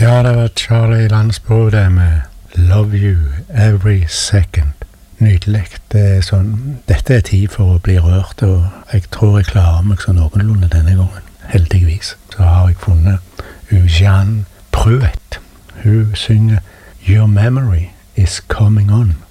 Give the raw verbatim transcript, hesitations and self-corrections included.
Ja, det var Charlie Landsbro det med Love You Every Second. Nydelig. Det er sånn, dette er tid for å bli rørt, og jeg tror jeg klarer meg så noenlunde denne gangen. Heldigvis. Så har jeg funnet Eugène Pruett. Hun synger Your Memory Is Coming On.